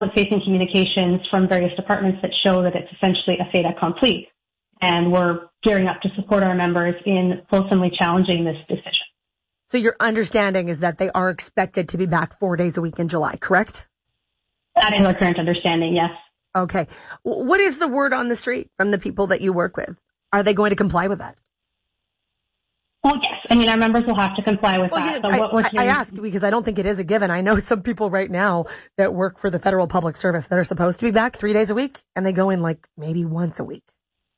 facing communications from various departments that show that it's essentially a fait accompli. And we're gearing up to support our members in fulsomely challenging this decision. So your understanding is that they are expected to be back 4 days a week in July, correct? That is our current understanding, yes. Okay. What is the word on the street from the people that you work with? Are they going to comply with that? Well, yes. I mean, our members will have to comply with that. I ask because I don't think it is a given. I know some people right now that work for the federal public service that are supposed to be back 3 days a week, and they go in like maybe once a week.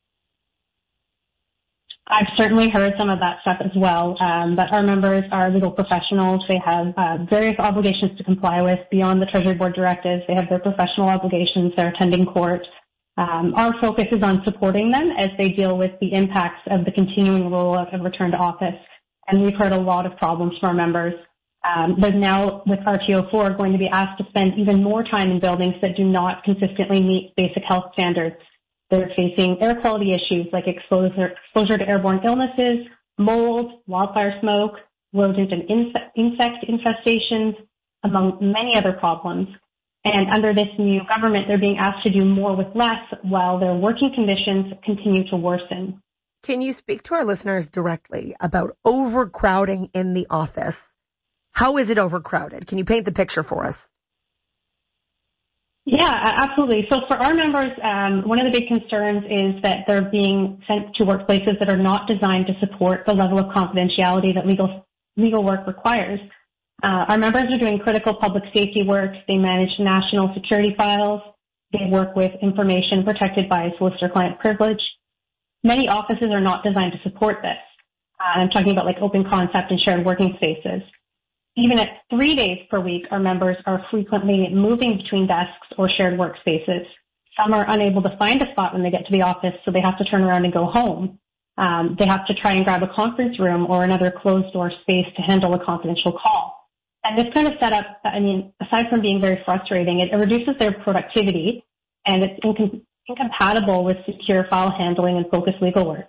I've certainly heard some of that stuff as well, but our members are legal professionals. They have various obligations to comply with beyond the Treasury Board directives. They have their professional obligations. They're attending court. Our focus is on supporting them as they deal with the impacts of the continuing rollout of return to office. And we've heard a lot of problems from our members. But now with RTO4 going to be asked to spend even more time in buildings that do not consistently meet basic health standards. They're facing air quality issues like exposure to airborne illnesses, mold, wildfire smoke, rodent and insect infestations, among many other problems. And under this new government, they're being asked to do more with less while their working conditions continue to worsen. Can you speak to our listeners directly about overcrowding in the office? How is it overcrowded? Can you paint the picture for us? Yeah, absolutely. So for our members, one of the big concerns is that they're being sent to workplaces that are not designed to support the level of confidentiality that legal work requires. Our members are doing critical public safety work. They manage national security files. They work with information protected by solicitor-client privilege. Many offices are not designed to support this. I'm talking about like open concept and shared working spaces. Even at 3 days per week, our members are frequently moving between desks or shared workspaces. Some are unable to find a spot when they get to the office, so they have to turn around and go home. They have to try and grab a conference room or another closed-door space to handle a confidential call. And this kind of setup, I mean, aside from being very frustrating, it reduces their productivity, and it's incompatible with secure file handling and focused legal work.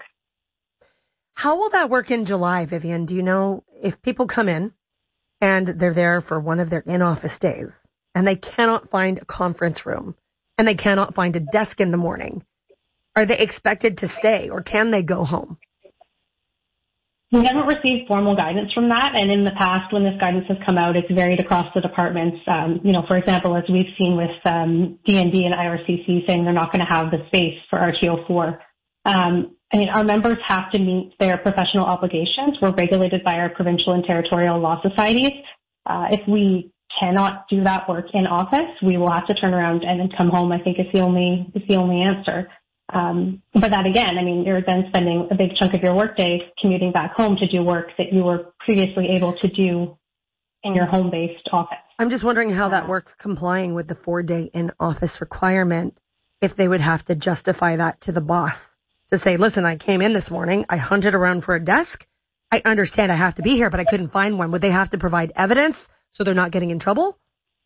How will that work in July, Vivian? Do you know if people come in and they're there for one of their in-office days, and they cannot find a conference room, and they cannot find a desk in the morning, are they expected to stay, or can they go home? We haven't received formal guidance from that, and in the past, when this guidance has come out, it's varied across the departments. For example, as we've seen with DND and IRCC saying they're not going to have the space for RTO4. Our members have to meet their professional obligations. We're regulated by our provincial and territorial law societies. If we cannot do that work in office, we will have to turn around and then come home, I think is the only answer. But that again, you're then spending a big chunk of your workday commuting back home to do work that you were previously able to do in your home-based office. I'm just wondering how that works complying with the 4-day in-office requirement, if they would have to justify that to the boss. To say, listen, I came in this morning, I hunted around for a desk. I understand I have to be here, but I couldn't find one. Would they have to provide evidence so they're not getting in trouble?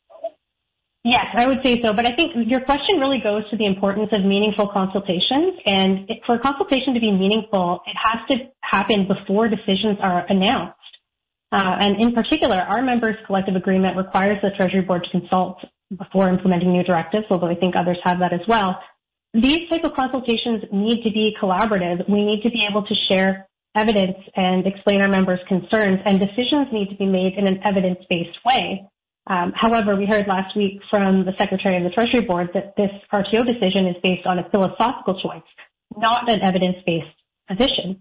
Yes, I would say so. But I think your question really goes to the importance of meaningful consultations. And for a consultation to be meaningful, it has to happen before decisions are announced. And in particular, our members' collective agreement requires the Treasury Board to consult before implementing new directives, although I think others have that as well. These type of consultations need to be collaborative. We need to be able to share evidence and explain our members' concerns, and decisions need to be made in an evidence-based way. However, we heard last week from the Secretary of the Treasury Board that this RTO decision is based on a philosophical choice, not an evidence-based position.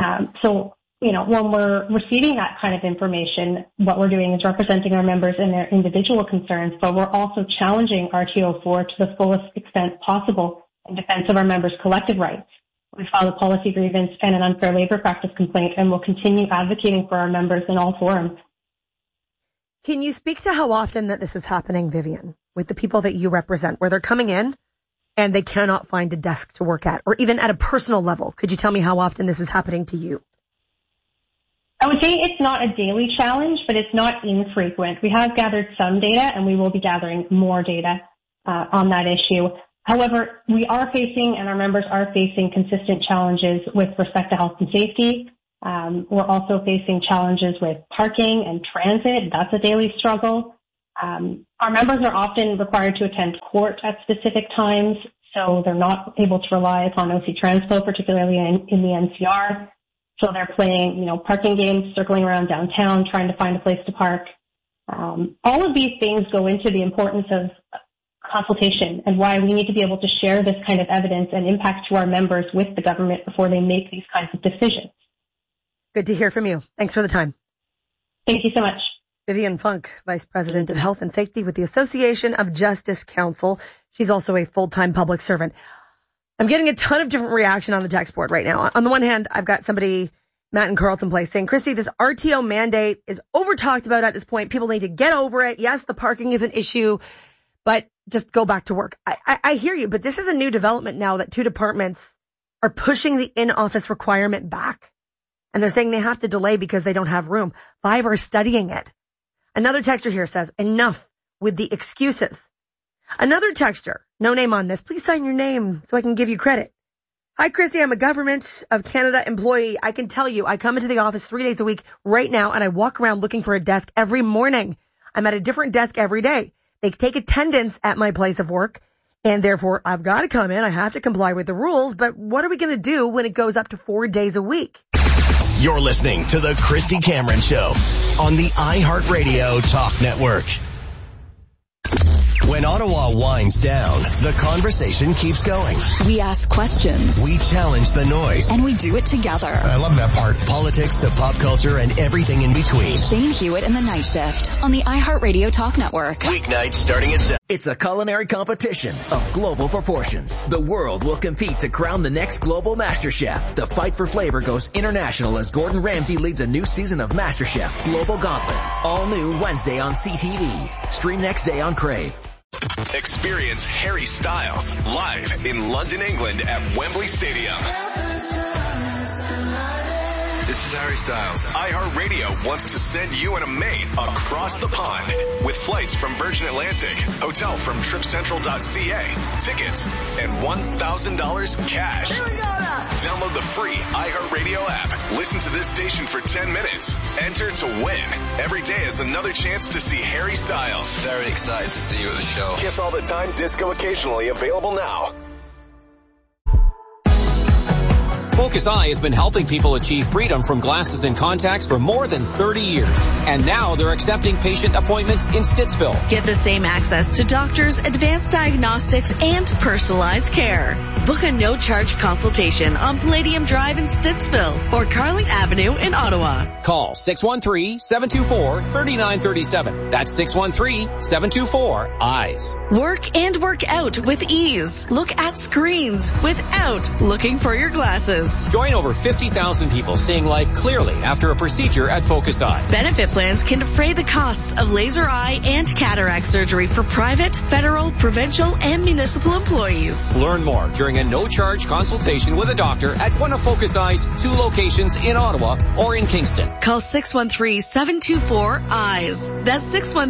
When we're receiving that kind of information, what we're doing is representing our members in their individual concerns, but we're also challenging RTO4 to the fullest extent possible in defense of our members' collective rights. We filed a policy grievance and an unfair labor practice complaint, and will continue advocating for our members in all forums. Can you speak to how often that this is happening, Vivian, with the people that you represent, where they're coming in and they cannot find a desk to work at, or even at a personal level? Could you tell me how often this is happening to you? I would say it's not a daily challenge, but it's not infrequent. We have gathered some data, and we will be gathering more data on that issue. However, we are facing, and our members are facing, consistent challenges with respect to health and safety. We're also facing challenges with parking and transit. That's a daily struggle. Our members are often required to attend court at specific times, so they're not able to rely upon OC Transpo, particularly in the NCR. So they're playing, parking games, circling around downtown, trying to find a place to park. All of these things go into the importance of consultation and why we need to be able to share this kind of evidence and impact to our members with the government before they make these kinds of decisions. Good to hear from you. Thanks for the time. Thank you so much. Vivian Funk, Vice President of Health and Safety with the Association of Justice Council. She's also a full-time public servant. I'm getting a ton of different reaction on the text board right now. On the one hand, I've got somebody, Matt in Carleton Place, saying, Christy, this RTO mandate is over-talked about at this point. People need to get over it. Yes, the parking is an issue, but just go back to work. I hear you, but this is a new development now that two departments are pushing the in-office requirement back. And they're saying they have to delay because they don't have room. 5 are studying it. Another texter here says, enough with the excuses. Another texter, no name on this, please sign your name so I can give you credit. Hi, Christy, I'm a Government of Canada employee. I can tell you, I come into the office 3 days a week right now, and I walk around looking for a desk every morning. I'm at a different desk every day. They take attendance at my place of work, and therefore I've got to come in. I have to comply with the rules, but what are we going to do when it goes up to 4 days a week? You're listening to The Christy Cameron Show on the iHeartRadio Talk Network. When Ottawa winds down, the conversation keeps going. We ask questions. We challenge the noise. And we do it together. I love that part. Politics to pop culture and everything in between. Shane Hewitt and the Night Shift on the iHeartRadio Talk Network. Weeknights starting at 7. It's a culinary competition of global proportions. The world will compete to crown the next global MasterChef. The fight for flavor goes international as Gordon Ramsay leads a new season of MasterChef Global Gauntlet. All new Wednesday on CTV. Stream next day on Crave. Experience Harry Styles live in London, England at Wembley Stadium. This is Harry Styles. iHeartRadio wants to send you and a mate across the pond with flights from Virgin Atlantic, hotel from tripcentral.ca, tickets, and $1,000 cash. Here we go now. Download the free iHeartRadio app. Listen to this station for 10 minutes. Enter to win. Every day is another chance to see Harry Styles. Very excited to see you at the show. Kiss All the Time Disco occasionally available now. Focus Eye has been helping people achieve freedom from glasses and contacts for more than 30 years. And now they're accepting patient appointments in Stittsville. Get the same access to doctors, advanced diagnostics, and personalized care. Book a no-charge consultation on Palladium Drive in Stittsville or Carling Avenue in Ottawa. Call 613-724-3937. That's 613-724-EYES. Work and work out with ease. Look at screens without looking for your glasses. Join over 50,000 people seeing life clearly after a procedure at Focus Eye. Benefit plans can defray the costs of laser eye and cataract surgery for private, federal, provincial, and municipal employees. Learn more during a no-charge consultation with a doctor at one of Focus Eye's 2 locations in Ottawa or in Kingston. Call 613-724-EYES. That's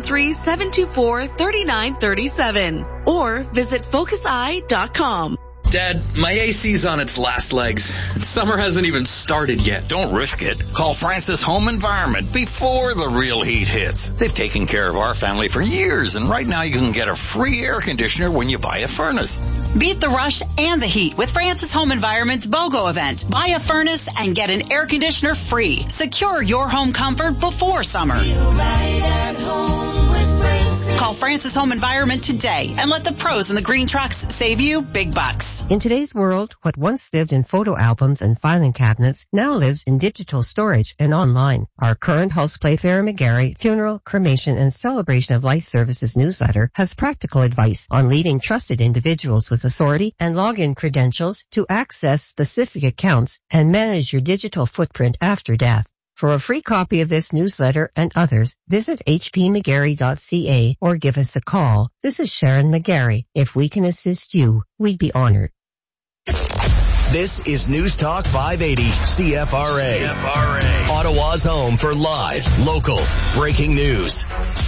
613-724-3937. Or visit focuseye.com. Dad, my AC's on its last legs. Summer hasn't even started yet. Don't risk it. Call Francis Home Environment before the real heat hits. They've taken care of our family for years, and right now you can get a free air conditioner when you buy a furnace. Beat the rush and the heat with Francis Home Environment's BOGO event. Buy a furnace and get an air conditioner free. Secure your home comfort before summer. Feel right at home with Francis. Call Francis Home Environment today and let the pros in the green trucks save you big bucks. In today's world, what once lived in photo albums and filing cabinets now lives in digital storage and online. Our current Hulse Playfair McGarry Funeral, Cremation, and Celebration of Life Services newsletter has practical advice on leading trusted individuals with authority and login credentials to access specific accounts and manage your digital footprint after death. For a free copy of this newsletter and others, visit hpmcgarry.ca or give us a call. This is Sharon McGarry. If we can assist you, we'd be honored. This is News Talk 580 CFRA. Ottawa's home for live, local, breaking news.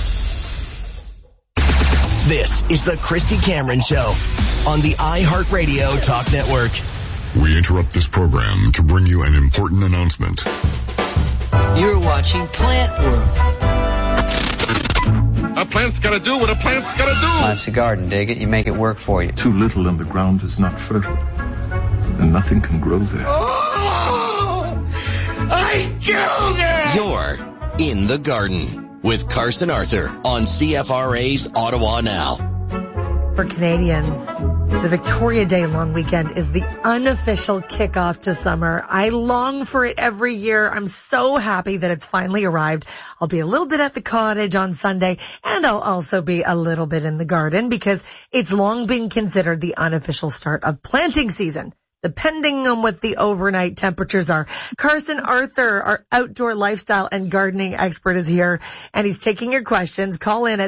This is the Christy Cameron Show on the iHeartRadio Talk Network. We interrupt this program to bring you an important announcement. You're watching Plant World. A plant's got to do what a plant's got to do. Life's a garden, dig it. You make it work for you. Too little and the ground is not fertile, and nothing can grow there. Oh, I killed it! You're in the garden with Carson Arthur on CFRA's Ottawa Now. For Canadians, the Victoria Day long weekend is the unofficial kickoff to summer. I long for it every year. I'm so happy that it's finally arrived. I'll be a little bit at the cottage on Sunday, and I'll also be a little bit in the garden because it's long been considered the unofficial start of planting season, depending on what the overnight temperatures are. Carson Arthur, our outdoor lifestyle and gardening expert, is here, and he's taking your questions. Call in at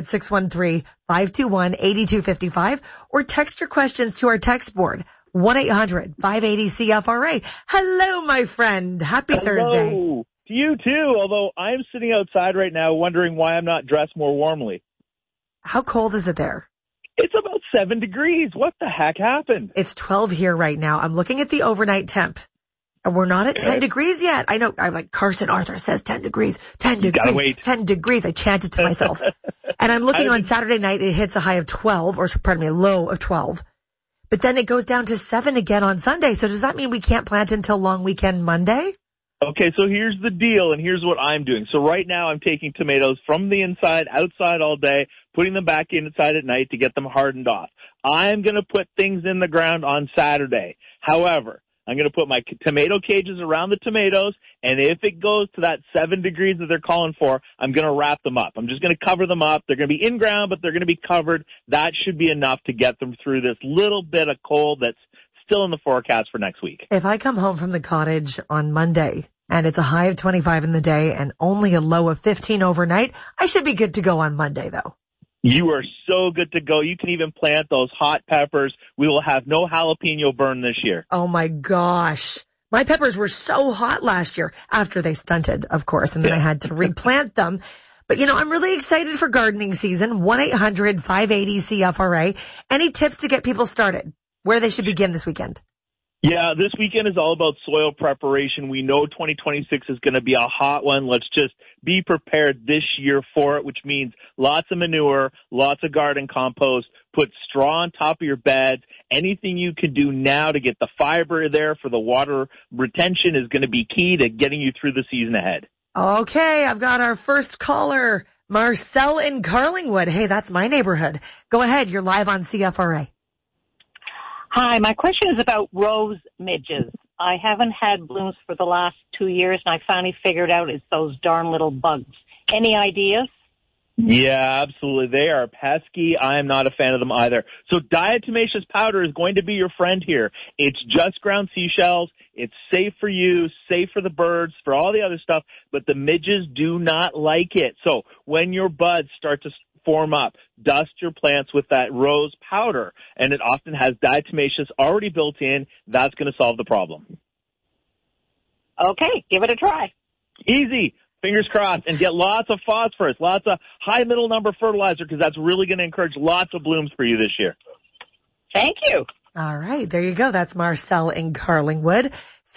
613-521-8255 or text your questions to our text board, 1-800-580-CFRA. Hello, my friend. Happy Thursday. To you, too, although I'm sitting outside right now wondering why I'm not dressed more warmly. How cold is it there? It's about 7 degrees. What the heck happened? It's 12 here right now. I'm looking at the overnight temp, and we're not at 10 degrees yet. I know. I'm like, Carson Arthur says 10 degrees, 10 degrees, gotta wait. 10 degrees. I chanted to myself. And I'm looking on Saturday night, it hits a high of 12, or pardon me, a low of 12. But then it goes down to 7 again on Sunday. So does that mean we can't plant until long weekend Monday? Okay, so here's the deal, and here's what I'm doing. So right now I'm taking tomatoes from the inside, outside all day, putting them back inside at night to get them hardened off. I'm going to put things in the ground on Saturday. However, I'm going to put my tomato cages around the tomatoes, and if it goes to that 7 degrees that they're calling for, I'm going to wrap them up. I'm just going to cover them up. They're going to be in ground, but they're going to be covered. That should be enough to get them through this little bit of cold that's still in the forecast for next week. If I come home from the cottage on Monday and it's a high of 25 in the day and only a low of 15 overnight, I should be good to go on Monday, though. You are so good to go. You can even plant those hot peppers. We will have no jalapeno burn this year. Oh, my gosh. My peppers were so hot last year after they stunted, of course, and then I had to replant them. But, you know, I'm really excited for gardening season. 1-800-580-CFRA. Any tips to get people started? Where they should begin this weekend? Yeah, this weekend is all about soil preparation. We know 2026 is going to be a hot one. Let's just be prepared this year for it, which means lots of manure, lots of garden compost, put straw on top of your beds. Anything you can do now to get the fiber there for the water retention is going to be key to getting you through the season ahead. Okay, I've got our first caller, Marcel in Carlingwood. Hey, that's my neighborhood. Go ahead, you're live on CFRA. Hi, my question is about rose midges. I haven't had blooms for the last 2 years, and I finally figured out it's those darn little bugs. Any ideas? Yeah, absolutely. They are pesky. I am not a fan of them either. So diatomaceous powder is going to be your friend here. It's just ground seashells. It's safe for you, safe for the birds, for all the other stuff, but the midges do not like it. So when your buds start to form up, dust your plants with that rose powder, and it often has diatomaceous already built in. That's going to solve the problem. Okay, give it a try. Easy. Fingers crossed. And get lots of phosphorus, lots of high middle number fertilizer, because that's really going to encourage lots of blooms for you this year. Thank you. All right, there you go. That's Marcel in Carlingwood.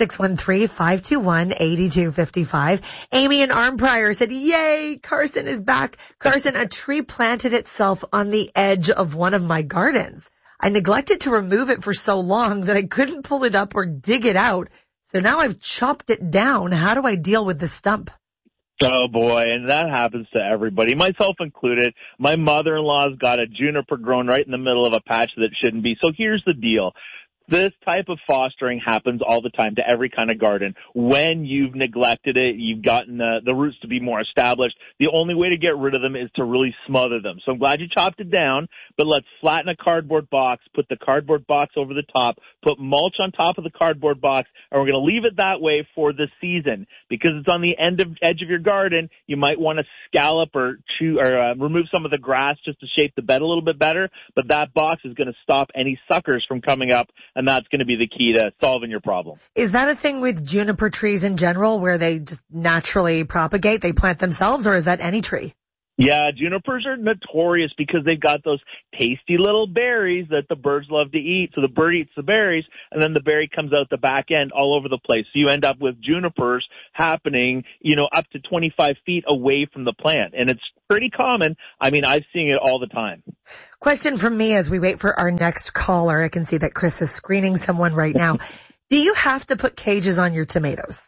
613-521-8255. Amy in Arnprior said, yay, Carson is back. Carson, a tree planted itself on the edge of one of my gardens. I neglected to remove it for so long that I couldn't pull it up or dig it out. So now I've chopped it down. How do I deal with the stump? Oh, boy, and that happens to everybody, myself included. My mother-in-law's got a juniper grown right in the middle of a patch that shouldn't be. So here's the deal. This type of fostering happens all the time to every kind of garden. When you've neglected it, you've gotten the roots to be more established. The only way to get rid of them is to really smother them. So I'm glad you chopped it down, but let's flatten a cardboard box, put the cardboard box over the top, put mulch on top of the cardboard box, and we're going to leave it that way for the season. Because it's on the edge of your garden, you might want to scallop or remove some of the grass just to shape the bed a little bit better, but that box is going to stop any suckers from coming up, and that's going to be the key to solving your problem. Is that a thing with juniper trees in general where they just naturally propagate, they plant themselves, or is that any tree? Yeah, junipers are notorious because they've got those tasty little berries that the birds love to eat. So the bird eats the berries, and then the berry comes out the back end all over the place. So you end up with junipers happening, up to 25 feet away from the plant. And it's pretty common. I mean, I've seen it all the time. Question from me as we wait for our next caller. I can see that Chris is screening someone right now. Do you have to put cages on your tomatoes?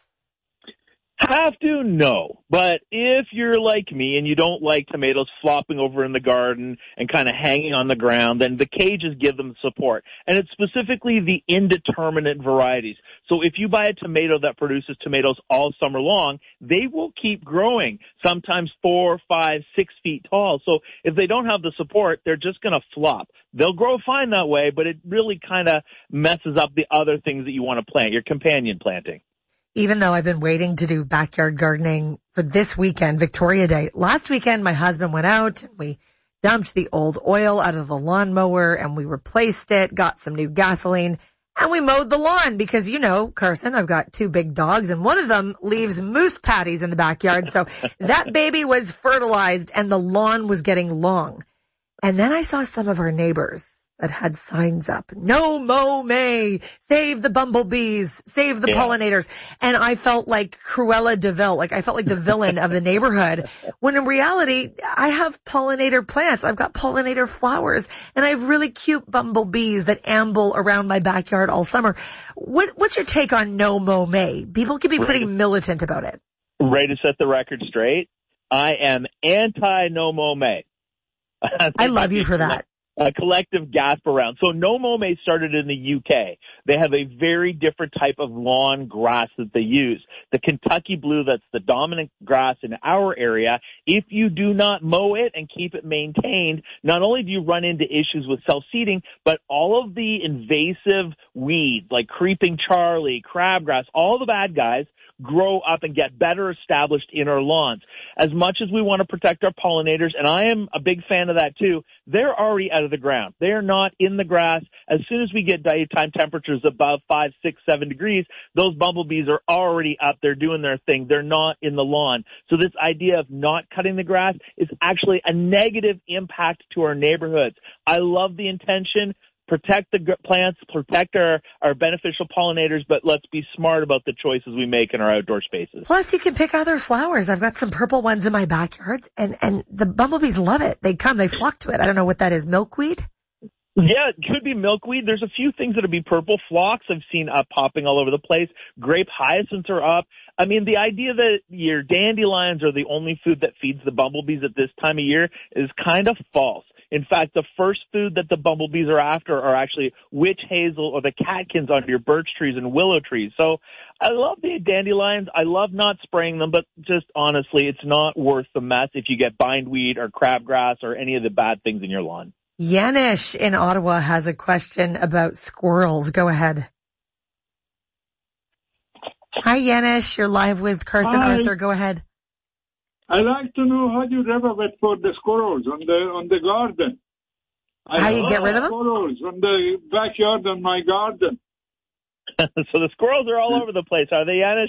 Have to? No. But if you're like me and you don't like tomatoes flopping over in the garden and kind of hanging on the ground, then the cages give them support. And it's specifically the indeterminate varieties. So if you buy a tomato that produces tomatoes all summer long, they will keep growing, sometimes 4, 5, 6 feet tall. So if they don't have the support, they're just going to flop. They'll grow fine that way, but it really kind of messes up the other things that you want to plant, your companion planting. Even though I've been waiting to do backyard gardening for this weekend, Victoria Day. Last weekend, my husband went out and we dumped the old oil out of the lawnmower and we replaced it, got some new gasoline, and we mowed the lawn because, Carson, I've got 2 big dogs and one of them leaves moose patties in the backyard. So that baby was fertilized and the lawn was getting long. And then I saw some of our neighbors that had signs up. No mow May. Save the bumblebees. Save the pollinators. And I felt like Cruella de Vil. Like I felt like the villain of the neighborhood. When in reality, I have pollinator plants. I've got pollinator flowers. And I have really cute bumblebees that amble around my backyard all summer. What's your take on no mow May? People can be pretty militant about it. Ready to set the record straight? I am anti no mow May. I love you for that. A collective gasp around. So No Mow May started in the UK. They have a very different type of lawn grass that they use. The Kentucky Blue, that's the dominant grass in our area. If you do not mow it and keep it maintained, not only do you run into issues with self-seeding, but all of the invasive weeds like creeping Charlie, crabgrass, all the bad guys grow up and get better established in our lawns. As much as we want to protect our pollinators, and I am a big fan of that too, they're already out of the ground. They are not in the grass. As soon as we get daytime temperatures above 5, 6, 7 degrees, those bumblebees are already up there doing their thing. They're not in the lawn. So this idea of not cutting the grass is actually a negative impact to our neighborhoods. I love the intention. Protect the plants, protect our beneficial pollinators, but let's be smart about the choices we make in our outdoor spaces. Plus, you can pick other flowers. I've got some purple ones in my backyard, and the bumblebees love it. They flock to it. I don't know what that is, milkweed? Yeah, it could be milkweed. There's a few things that would be purple. Phlox I've seen up popping all over the place. Grape hyacinths are up. I mean, the idea that your dandelions are the only food that feeds the bumblebees at this time of year is kind of false. In fact, the first food that the bumblebees are after are actually witch hazel or the catkins on your birch trees and willow trees. So I love the dandelions. I love not spraying them, but just honestly, it's not worth the mess if you get bindweed or crabgrass or any of the bad things in your lawn. Yanish in Ottawa has a question about squirrels. Go ahead. Hi, Yanish. You're live with Carson Arthur. Go ahead. I'd like to know how you renovate for the squirrels on the garden. How you get rid of them? Squirrels on the backyard on my garden. So the squirrels are all over the place, are they, Yanish?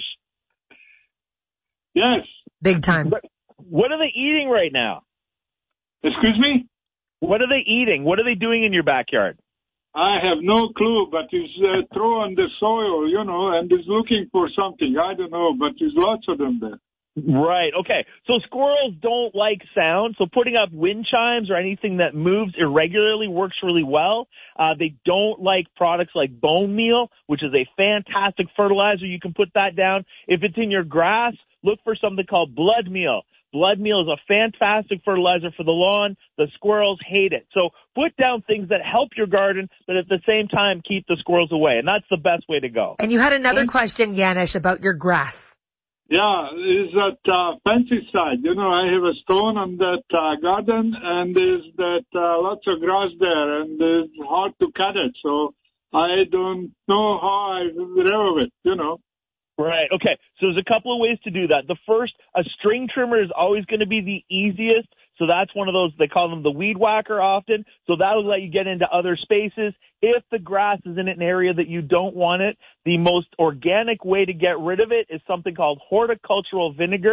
Yes. Big time. What are they eating right now? Excuse me? What are they eating? What are they doing in your backyard? I have no clue, but he's throwing the soil, and he's looking for something. I don't know, but there's lots of them there. Right. Okay. So squirrels don't like sound. So putting up wind chimes or anything that moves irregularly works really well. They don't like products like bone meal, which is a fantastic fertilizer. You can put that down. If it's in your grass, look for something called blood meal. Blood meal is a fantastic fertilizer for the lawn. The squirrels hate it. So put down things that help your garden, but at the same time keep the squirrels away. And that's the best way to go. And you had another question, Yanish, about your grass. Yeah, is that fancy side. I have a stone on that garden, and there's lots of grass there, and it's hard to cut it. So I don't know how I remove it, Right. Okay. So there's a couple of ways to do that. The first, a string trimmer is always going to be the easiest. So that's one of those, they call them the weed whacker often. So that'll let you get into other spaces. If the grass is in an area that you don't want it, the most organic way to get rid of it is something called horticultural vinegar.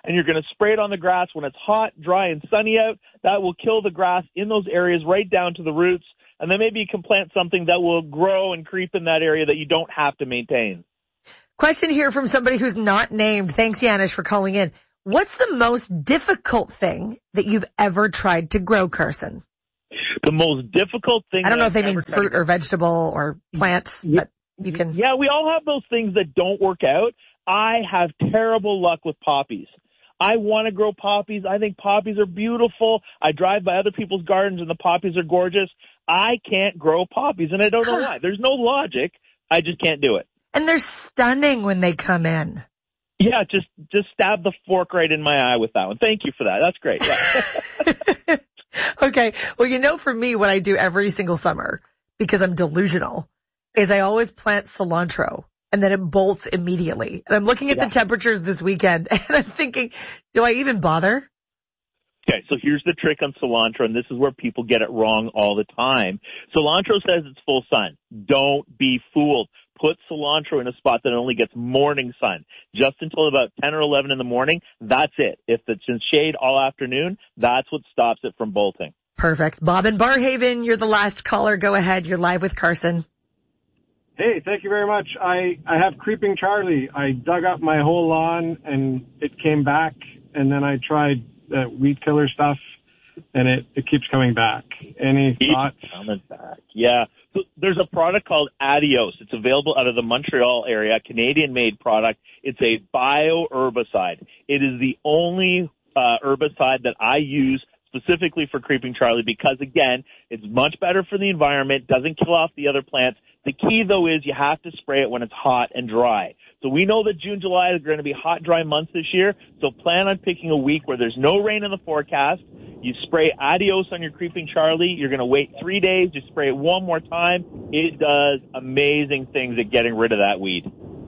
and you're going to spray it on the grass when it's hot, dry, and sunny out. That will kill the grass in those areas right down to the roots. And then maybe you can plant something that will grow and creep in that area that you don't have to maintain. Question here from somebody who's not named. Thanks, Yanish, for calling in. What's the most difficult thing that you've ever tried to grow, Carson? The most difficult thing. I don't know if they mean fruit or vegetable or plant, but you can. Yeah, we all have those things that don't work out. I have terrible luck with poppies. I want to grow poppies. I think poppies are beautiful. I drive by other people's gardens and the poppies are gorgeous. I can't grow poppies, and I don't know why. There's no logic. I just can't do it. And they're stunning when they come in. Yeah, just stab the fork right in my eye with that one. Thank you for that. That's great. Yeah. Okay. Well, for me, what I do every single summer, because I'm delusional, is I always plant cilantro, and then it bolts immediately. And I'm looking at the temperatures this weekend, and I'm thinking, do I even bother? Okay, so here's the trick on cilantro, and this is where people get it wrong all the time. Cilantro says it's full sun. Don't be fooled. Put cilantro in a spot that only gets morning sun, just until about 10 or 11 in the morning. That's it. If it's in shade all afternoon, that's what stops it from bolting. Perfect. Bob in Barhaven, you're the last caller. Go ahead. You're live with Carson. Hey, thank you very much. I have Creeping Charlie. I dug up my whole lawn, and it came back, and then I tried weed killer stuff, and it keeps coming back. Any thoughts? Coming back. Yeah. So there's a product called Adios. It's available out of the Montreal area, Canadian-made product. It's a bioherbicide. It is the only herbicide that I use specifically for Creeping Charlie because, again, it's much better for the environment, doesn't kill off the other plants. The key, though, is you have to spray it when it's hot and dry. So we know that June, July are going to be hot, dry months this year, so plan on picking a week where there's no rain in the forecast. You spray Adios on your Creeping Charlie. You're going to wait 3 days. You spray it one more time. It does amazing things at getting rid of that weed.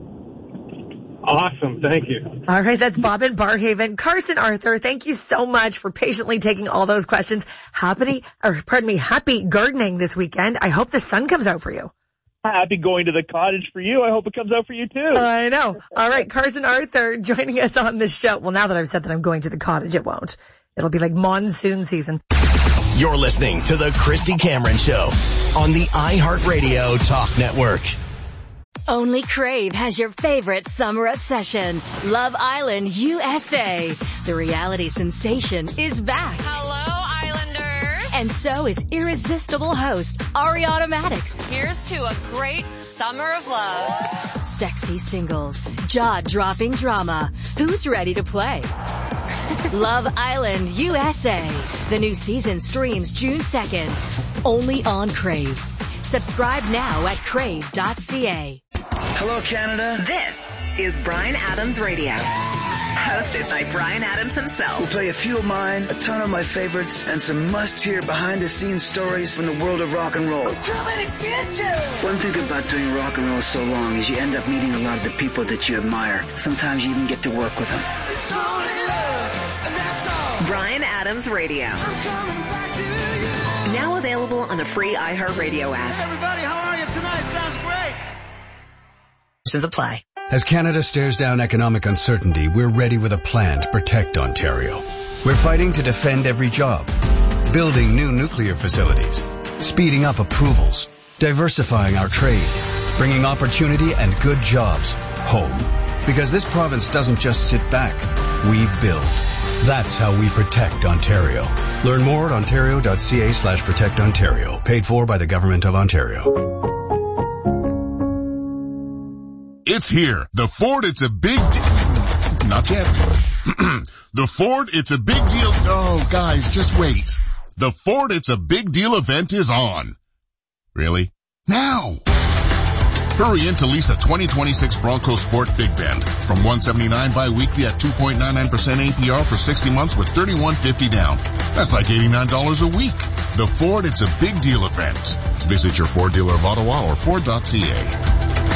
Awesome. Thank you. All right. That's Bob in Barhaven. Carson Arthur, thank you so much for patiently taking all those questions. Happy gardening this weekend. I hope the sun comes out for you. Happy going to the cottage for you. I hope it comes out for you too. I know. All right. Carson Arthur joining us on the show. Well, now that I've said that I'm going to the cottage, it won't. It'll be like monsoon season. You're listening to the Christy Cameron Show on the iHeartRadio Talk Network. Only Crave has your favorite summer obsession, Love Island USA. The reality sensation is back. Hello, Islanders. And so is irresistible host Ariana Maddox. Here's to a great summer of love. Sexy singles, jaw-dropping drama. Who's ready to play? Love Island USA. The new season streams June 2nd. Only on Crave. Subscribe now at crave.ca. Hello, Canada. This is Bryan Adams Radio. Hosted by Bryan Adams himself. We'll play a few of mine, a ton of my favorites, and some must-hear behind-the-scenes stories from the world of rock and roll. I'm coming to get you! One thing about doing rock and roll so long is you end up meeting a lot of the people that you admire. Sometimes you even get to work with them. It's only love, and that's all. Bryan Adams Radio. I'm coming back to you. Now available on the free iHeartRadio app. Hey, everybody, how are you tonight? Sounds great. Apply. As Canada stares down economic uncertainty, we're ready with a plan to protect Ontario. We're fighting to defend every job, building new nuclear facilities, speeding up approvals, diversifying our trade, bringing opportunity and good jobs home. Because this province doesn't just sit back, we build. That's how we protect Ontario. Learn more at ontario.ca/protectontario. Paid for by the Government of Ontario. It's here. The Ford, it's a big not yet. The Ford, it's a big deal. Oh, guys, just wait. The Ford, it's a big deal event is on. Really? Now. Hurry in to lease a 2026 Bronco Sport Big Bend from $179 bi-weekly at 2.99% APR for 60 months with $31.50 down. That's like $89 a week. The Ford, it's a big deal event. Visit your Ford dealer of Ottawa or Ford.ca.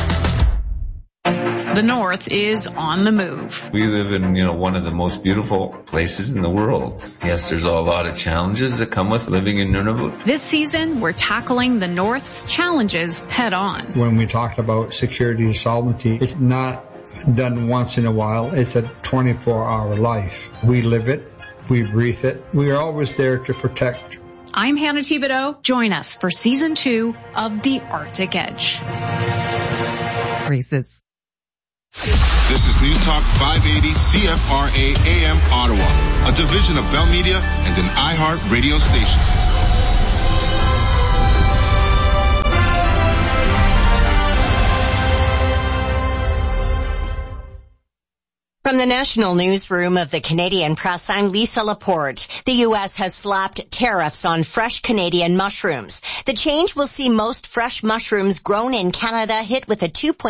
The North is on the move. We live in, one of the most beautiful places in the world. Yes, there's a lot of challenges that come with living in Nunavut. This season, we're tackling the North's challenges head on. When we talked about security and sovereignty, it's not done once in a while. It's a 24-hour life. We live it. We breathe it. We are always there to protect. I'm Hannah Thibodeau. Join us for Season 2 of The Arctic Edge. Racist. This is News Talk 580 CFRA AM Ottawa, a division of Bell Media and an iHeart radio station. From the national newsroom of the Canadian Press, I'm Lisa Laporte. The U.S. has slapped tariffs on fresh Canadian mushrooms. The change will see most fresh mushrooms grown in Canada hit with a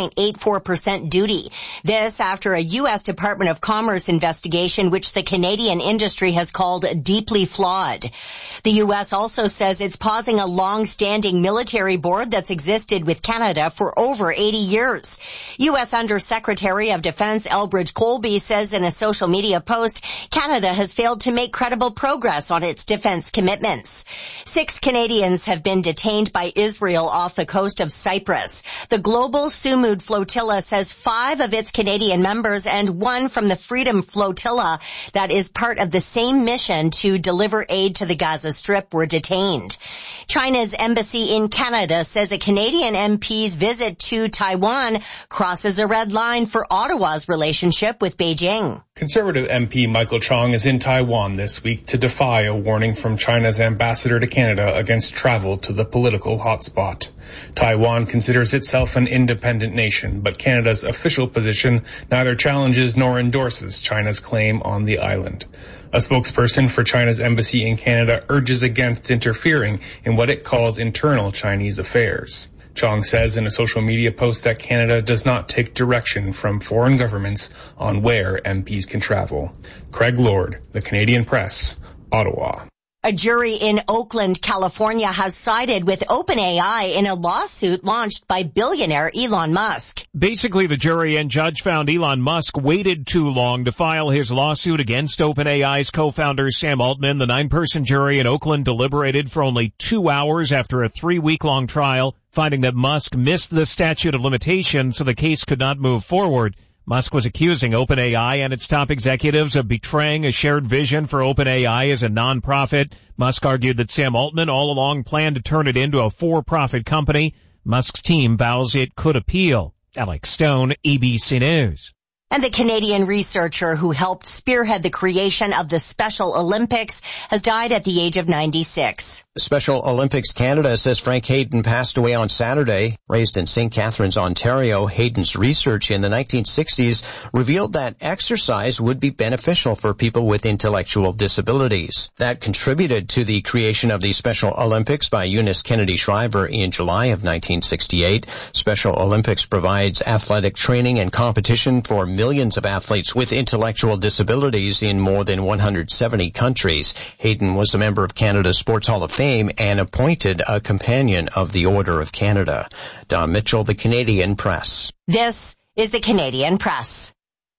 2.84% duty. This after a U.S. Department of Commerce investigation, which the Canadian industry has called deeply flawed. The U.S. also says it's pausing a long-standing military board that's existed with Canada for over 80 years. U.S. Undersecretary of Defense Elbridge Colby says in a social media post, Canada has failed to make credible progress on its defense commitments. 6 Canadians have been detained by Israel off the coast of Cyprus. The Global Sumud Flotilla says 5 of its Canadian members and 1 from the Freedom Flotilla that is part of the same mission to deliver aid to the Gaza Strip were detained. China's embassy in Canada says a Canadian MP's visit to Taiwan crosses a red line for Ottawa's relationship with Beijing. Conservative MP Michael Chong is in Taiwan this week to defy a warning from China's ambassador to Canada against travel to the political hotspot. Taiwan considers itself an independent nation, but Canada's official position neither challenges nor endorses China's claim on the island. A spokesperson for China's embassy in Canada urges against interfering in what it calls internal Chinese affairs. Chong says in a social media post that Canada does not take direction from foreign governments on where MPs can travel. Craig Lord, The Canadian Press, Ottawa. A jury in Oakland, California has sided with OpenAI in a lawsuit launched by billionaire Elon Musk. Basically, the jury and judge found Elon Musk waited too long to file his lawsuit against OpenAI's co-founder Sam Altman. The 9-person jury in Oakland deliberated for only 2 hours after a 3-week-long trial, finding that Musk missed the statute of limitations, so the case could not move forward. Musk was accusing OpenAI and its top executives of betraying a shared vision for OpenAI as a nonprofit. Musk argued that Sam Altman all along planned to turn it into a for-profit company. Musk's team vows it could appeal. Alex Stone, ABC News. And the Canadian researcher who helped spearhead the creation of the Special Olympics has died at the age of 96. Special Olympics Canada says Frank Hayden passed away on Saturday. Raised in St. Catharines, Ontario, Hayden's research in the 1960s revealed that exercise would be beneficial for people with intellectual disabilities. That contributed to the creation of the Special Olympics by Eunice Kennedy Shriver in July of 1968. Special Olympics provides athletic training and competition for millions of athletes with intellectual disabilities in more than 170 countries. Hayden was a member of Canada's Sports Hall of Fame and appointed a companion of the Order of Canada. Don Mitchell, The Canadian Press. This is The Canadian Press.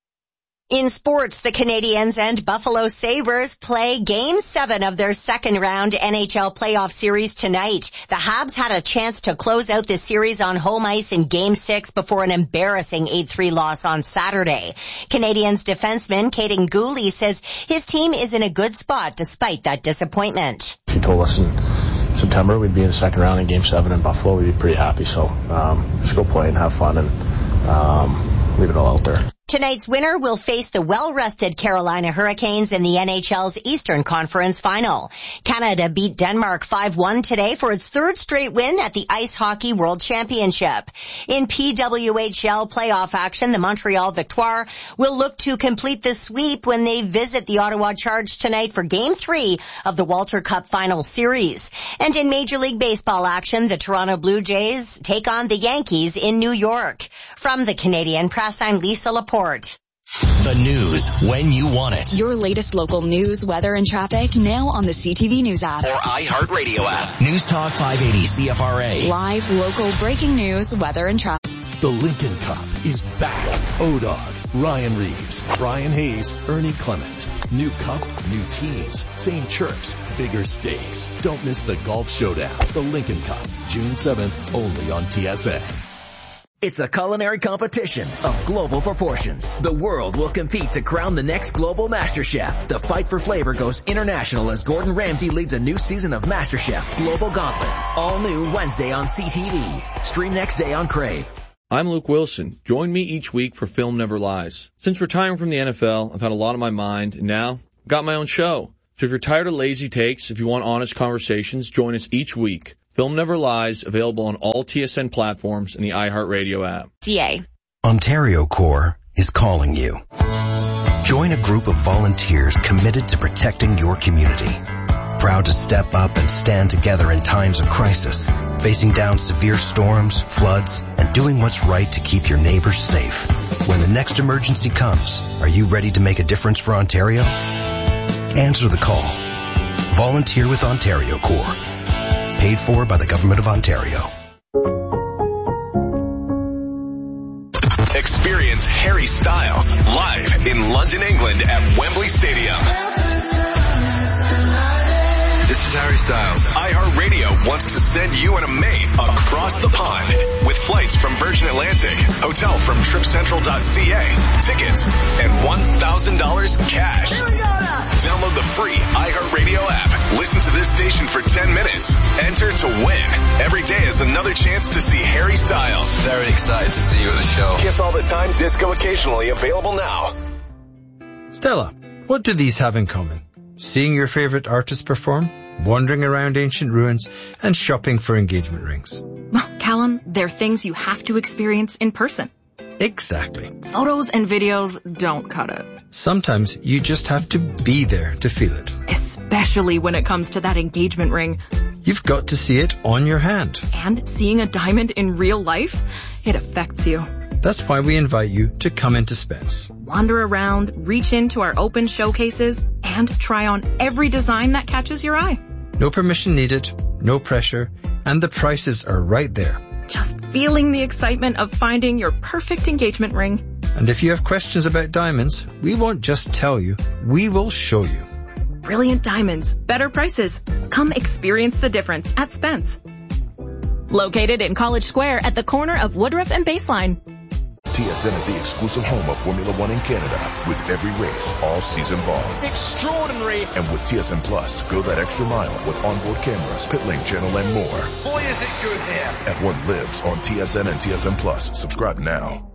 In sports, the Canadiens and Buffalo Sabres play Game 7 of their second-round NHL playoff series tonight. The Habs had a chance to close out the series on home ice in Game 6 before an embarrassing 8-3 loss on Saturday. Canadiens defenseman Caden Gooley says his team is in a good spot despite that disappointment. If you told us in September we'd be in the second round in Game 7 in Buffalo, we'd be pretty happy. So just go play and have fun and leave it all out there. Tonight's winner will face the well-rested Carolina Hurricanes in the NHL's Eastern Conference Final. Canada beat Denmark 5-1 today for its third straight win at the Ice Hockey World Championship. In PWHL playoff action, the Montreal Victoire will look to complete the sweep when they visit the Ottawa Charge tonight for Game 3 of the Walter Cup Final Series. And in Major League Baseball action, the Toronto Blue Jays take on the Yankees in New York. From the Canadian Press, I'm Lisa Laporte. The news when you want it. Your latest local news, weather, and traffic now on the CTV News app. Or iHeartRadio app. News Talk 580 CFRA. Live local breaking news, weather, and traffic. The Lincoln Cup is back. O-Dog, Ryan Reeves, Brian Hayes, Ernie Clement. New cup, new teams, same chirps, bigger stakes. Don't miss the Golf Showdown. The Lincoln Cup, June 7th, only on TSA. It's a culinary competition of global proportions. The world will compete to crown the next global MasterChef. The fight for flavor goes international as Gordon Ramsay leads a new season of MasterChef Global Gauntlet. All new Wednesday on CTV. Stream next day on Crave. I'm Luke Wilson. Join me each week for Film Never Lies. Since retiring from the NFL, I've had a lot on my mind, and now I've got my own show. So if you're tired of lazy takes, if you want honest conversations, join us each week. Film Never Lies, available on all TSN platforms and the iHeartRadio app. CA. Ontario Corps is calling you. Join a group of volunteers committed to protecting your community. Proud to step up and stand together in times of crisis, facing down severe storms, floods, and doing what's right to keep your neighbors safe. When the next emergency comes, are you ready to make a difference for Ontario? Answer the call. Volunteer with Ontario Corps. Paid for by the Government of Ontario. Experience Harry Styles live in London, England at Wembley Stadium. This is Harry Styles. iHeartRadio wants to send you and a mate across the pond with flights from Virgin Atlantic, hotel from TripCentral.ca, tickets, and $1,000 cash. Here we go now. Download the free iHeartRadio app. Listen to this station for 10 minutes. Enter to win. Every day is another chance to see Harry Styles. Very excited to see you at the show. Kiss All the Time, disco occasionally, available now. Stella, what do these have in common? Seeing your favorite artist perform, wandering around ancient ruins, and shopping for engagement rings. Well, Callum, they're things you have to experience in person. Exactly. Photos and videos don't cut it. Sometimes you just have to be there to feel it. Especially when it comes to that engagement ring. You've got to see it on your hand. And seeing a diamond in real life, it affects you. That's why we invite you to come into Spence. Wander around, reach into our open showcases, and try on every design that catches your eye. No permission needed, no pressure, and the prices are right there. Just feeling the excitement of finding your perfect engagement ring. And if you have questions about diamonds, we won't just tell you, we will show you. Brilliant diamonds, better prices. Come experience the difference at Spence. Located in College Square at the corner of Woodruff and Baseline. TSN is the exclusive home of Formula One in Canada, with every race all season long. Extraordinary! And with TSN Plus, go that extra mile with onboard cameras, pit lane channel, and more. Boy, is it good there! F1 lives on TSN and TSN Plus. Subscribe now.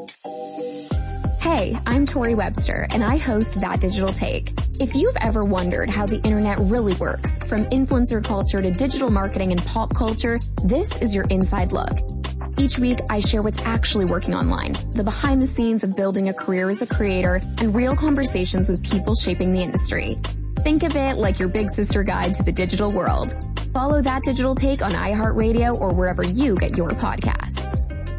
Hey, I'm Tori Webster, and I host That Digital Take. If you've ever wondered how the internet really works, from influencer culture to digital marketing and pop culture, this is your inside look. Each week, I share what's actually working online, the behind the scenes of building a career as a creator, and real conversations with people shaping the industry. Think of it like your big sister guide to the digital world. Follow That Digital Take on iHeartRadio or wherever you get your podcasts.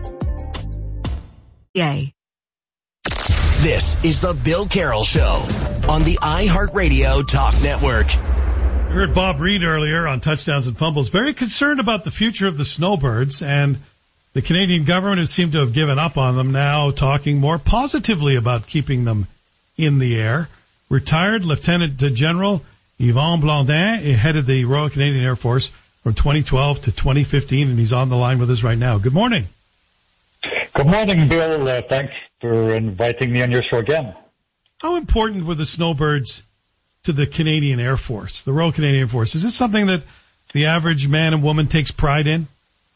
Yay. This is the Bill Carroll Show on the iHeartRadio Talk Network. We heard Bob Reed earlier on touchdowns and fumbles, very concerned about the future of the snowbirds, and the Canadian government has seemed to have given up on them, now talking more positively about keeping them in the air. Retired Lieutenant General Yvon Blondin headed the Royal Canadian Air Force from 2012 to 2015, and he's on the line with us right now. Good morning. Good morning, Bill. Thanks for inviting me on your show again. How important were the snowbirds to the Canadian Air Force, the Royal Canadian Air Force? Is this something that the average man and woman takes pride in?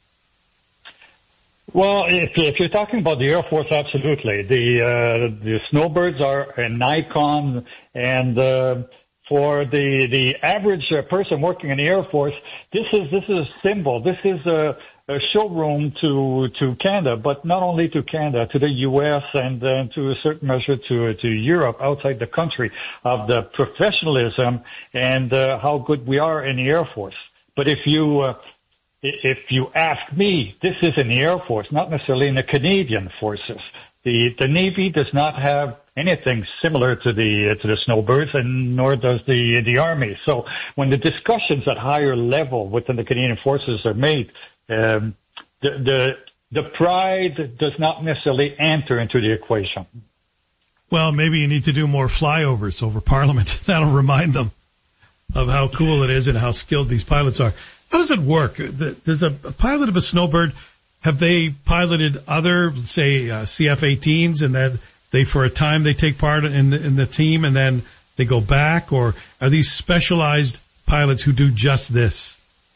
Well, if you're talking about the Air Force, absolutely. The snowbirds are an icon, and for the average person working in the Air Force, this is a symbol. This is a showroom to Canada, but not only to Canada, to the U.S. and to a certain measure to Europe, outside the country, of the professionalism and how good we are in the Air Force. But if you ask me, this is in the Air Force, not necessarily in the Canadian forces. The Navy does not have anything similar to the snowbirds, and nor does the Army. So when the discussions at higher level within the Canadian forces are made, the pride does not necessarily enter into the equation. Well, maybe you need to do more flyovers over Parliament. That'll remind them of how cool it is and how skilled these pilots are. How does it work? Does a pilot of a snowbird Have they piloted other, say, CF-18s, and that they, for a time, they take part in the team and then they go back? Or are these specialized pilots who do just this?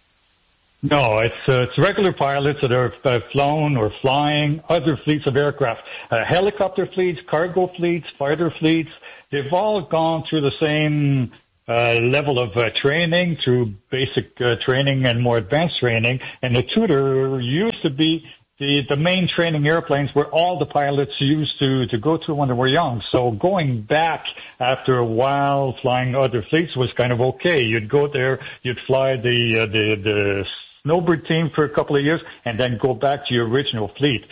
No, it's regular pilots that are flown or flying other fleets of aircraft, helicopter fleets, cargo fleets, fighter fleets. They've all gone through the same level of training, through basic training and more advanced training. And the Tudor used to be the main training airplanes where all the pilots used to go to when they were young. So going back after a while, flying other fleets was kind of okay. You'd go there, you'd fly the Snowbird team for a couple of years, and then go back to your original fleet.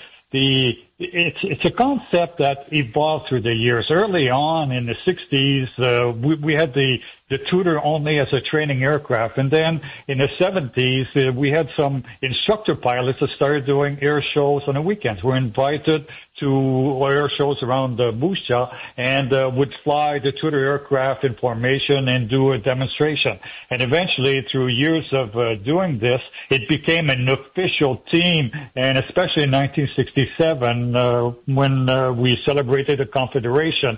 It's a concept that evolved through the years. Early on in the 60s, we had the Tudor only as a training aircraft. And then in the 70s, we had some instructor pilots that started doing air shows on the weekends. We're invited to air shows around Moose Jaw and would fly the Tudor aircraft in formation and do a demonstration. And eventually, through years of doing this, it became an official team. And especially in 1967, when we celebrated the Confederation,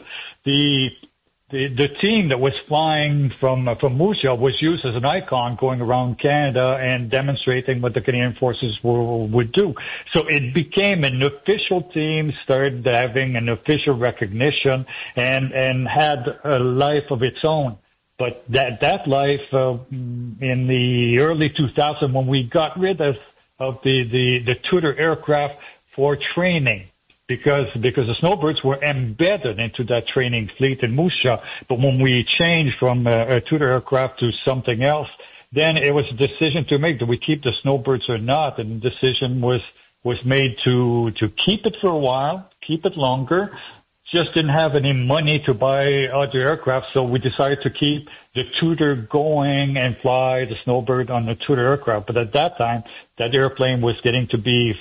the team that was flying from Moose Jaw was used as an icon going around Canada and demonstrating what the Canadian Forces would do. So it became an official team, started having an official recognition, and had a life of its own. But that life in the early 2000s, when we got rid of the Tudor aircraft for training, because the Snowbirds were embedded into that training fleet in Moose Jaw. But when we changed from a Tudor aircraft to something else, then it was a decision to make. Do we keep the Snowbirds or not? And the decision was made to keep it for a while, keep it longer. Just didn't have any money to buy other aircraft, so we decided to keep the Tudor going and fly the Snowbird on the Tudor aircraft. But at that time, that airplane was getting to be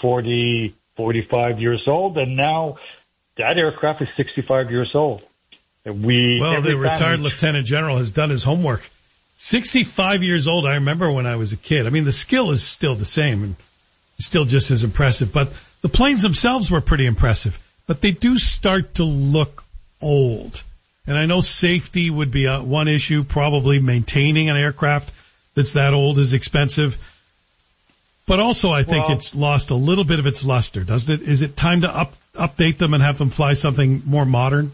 45 years old, and now that aircraft is 65 years old. The retired lieutenant general has done his homework. 65 years old. I remember when I was a kid. I mean, the skill is still the same and still just as impressive, but the planes themselves were pretty impressive, but they do start to look old. And I know safety would be one issue. Probably maintaining an aircraft that's that old is expensive. But also, I think it's lost a little bit of its luster, doesn't it? Is it time to update them and have them fly something more modern?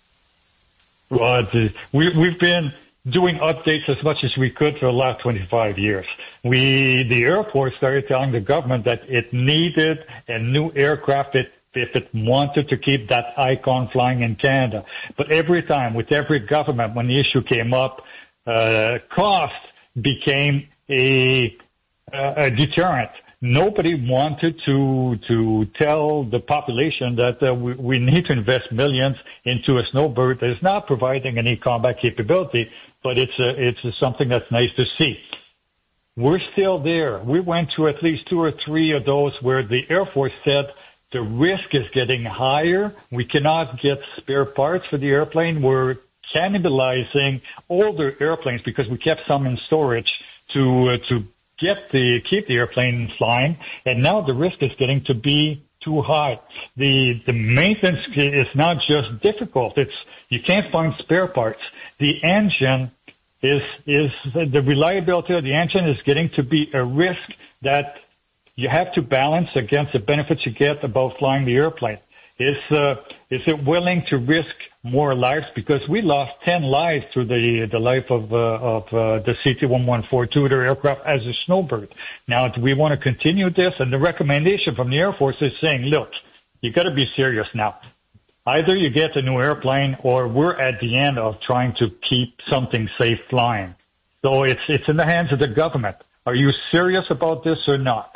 Well, we've been doing updates as much as we could for the last 25 years. The Air Force started telling the government that it needed a new aircraft if it wanted to keep that icon flying in Canada. But every time, with every government, when the issue came up, cost became a deterrent. Nobody wanted to tell the population that we need to invest millions into a Snowbird that is not providing any combat capability, but it's something that's nice to see. We're still there. We went through at least 2 or 3 of those where the Air Force said the risk is getting higher. We cannot get spare parts for the airplane. We're cannibalizing older airplanes because we kept some in storage to keep the airplane flying, and now the risk is getting to be too high. The maintenance is not just difficult. You can't find spare parts. The engine is the reliability of the engine is getting to be a risk that you have to balance against the benefits you get about flying the airplane. Is it willing to risk more lives? Because we lost 10 lives through the life of the CT-114 Tudor aircraft as a Snowbird. Now, do we want to continue this? And the recommendation from the Air Force is saying, look, you got to be serious now. Either you get a new airplane, or we're at the end of trying to keep something safe flying. So it's in the hands of the government. Are you serious about this or not?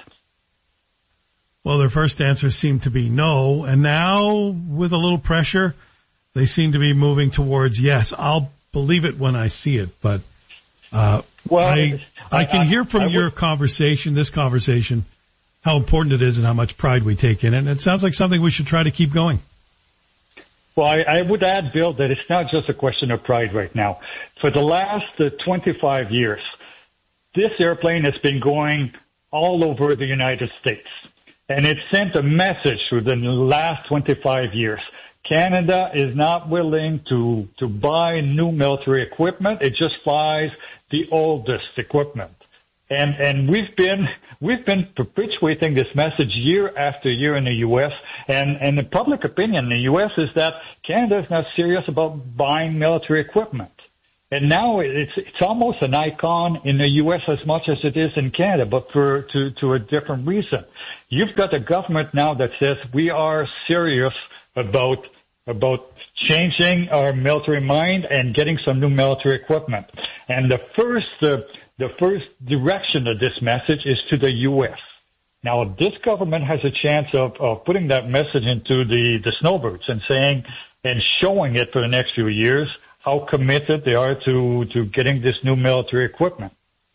Well, their first answer seemed to be no, and now, with a little pressure, they seem to be moving towards yes. I'll believe it when I see it, but I can hear from this conversation, how important it is and how much pride we take in it, and it sounds like something we should try to keep going. Well, I would add, Bill, that it's not just a question of pride right now. For the last 25 years, this airplane has been going all over the United States. And it sent a message through the last 25 years. Canada is not willing to buy new military equipment. It just buys the oldest equipment. And we've been perpetuating this message year after year in the U.S. And the public opinion in the U.S. is that Canada is not serious about buying military equipment. And now it's almost an icon in the U.S. as much as it is in Canada, but to a different reason. You've got a government now that says we are serious about changing our military mind and getting some new military equipment. And the first direction of this message is to the U.S. Now, this government has a chance of putting that message into the snowbirds and saying and showing it for the next few years how committed they are to getting this new military equipment.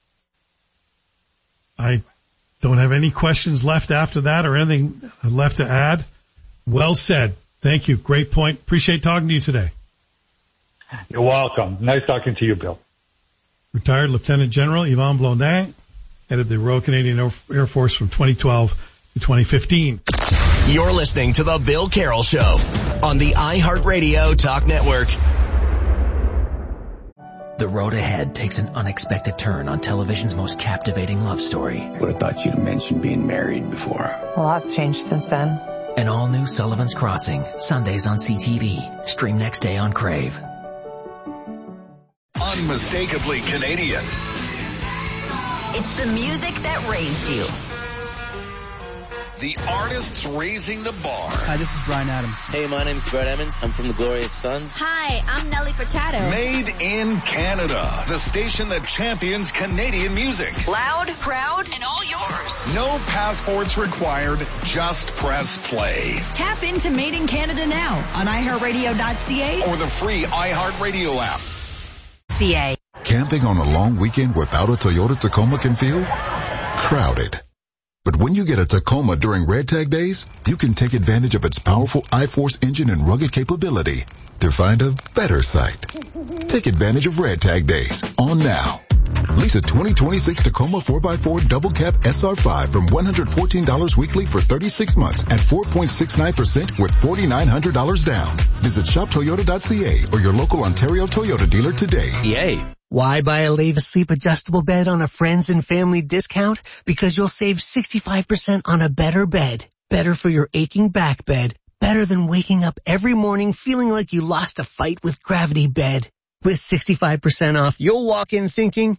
I don't have any questions left after that or anything left to add. Well said. Thank you. Great point. Appreciate talking to you today. You're welcome. Nice talking to you, Bill. Retired Lieutenant General Yvon Blondin, headed the Royal Canadian Air Force from 2012 to 2015. You're listening to The Bill Carroll Show on the iHeartRadio Talk Network. The road ahead takes an unexpected turn on television's most captivating love story. Would have thought you'd mentioned being married before. A lot's changed since then. An all-new Sullivan's Crossing, Sundays on CTV. Stream next day on Crave. Unmistakably Canadian. It's the music that raised you. The artists raising the bar. Hi, this is Bryan Adams. Hey, my name's Brett Emmons. I'm from the Glorious Sons. Hi, I'm Nelly Furtado. Made in Canada. The station that champions Canadian music. Loud, proud, and all yours. No passports required. Just press play. Tap into Made in Canada now on iHeartRadio.ca or the free iHeartRadio app. CA. Camping on a long weekend without a Toyota Tacoma can feel crowded. But when you get a Tacoma during Red Tag Days, you can take advantage of its powerful I-Force engine and rugged capability to find a better site. Take advantage of Red Tag Days on now. Lease a 2026 Tacoma 4x4 double cab SR5 from $114 weekly for 36 months at 4.69% with $4,900 down. Visit shoptoyota.ca or your local Ontario Toyota dealer today. Yay. Why buy a Leva Sleep adjustable bed on a friends and family discount? Because you'll save 65% on a better bed. Better for your aching back bed. Better than waking up every morning feeling like you lost a fight with Gravity Bed. With 65% off, you'll walk in thinking,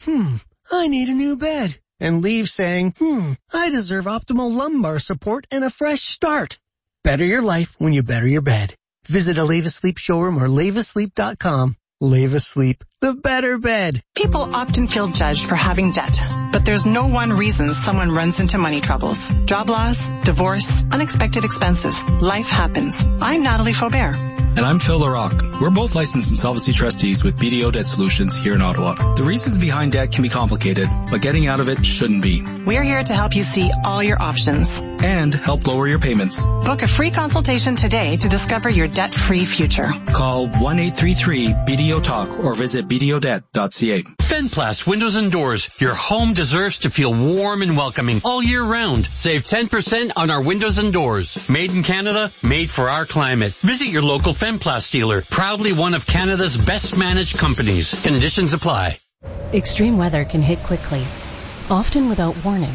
I need a new bed. And leave saying, I deserve optimal lumbar support and a fresh start. Better your life when you better your bed. Visit a Leva Sleep showroom or levasleep.com. Leva Sleep, the better bed. People often feel judged for having debt, but there's no one reason someone runs into money troubles. Job loss, divorce, unexpected expenses. Life happens. I'm Natalie Faubert. And I'm Phil LaRock. We're both licensed insolvency trustees with BDO Debt Solutions here in Ottawa. The reasons behind debt can be complicated, but getting out of it shouldn't be. We're here to help you see all your options. And help lower your payments. Book a free consultation today to discover your debt-free future. Call 1-833-BDO-TALK or visit bdodebt.ca. Fenplast Windows and Doors. Your home deserves to feel warm and welcoming all year round. Save 10% on our windows and doors. Made in Canada, made for our climate. Visit your local Fenplast dealer. Proudly one of Canada's best managed companies. Conditions apply. Extreme weather can hit quickly, often without warning.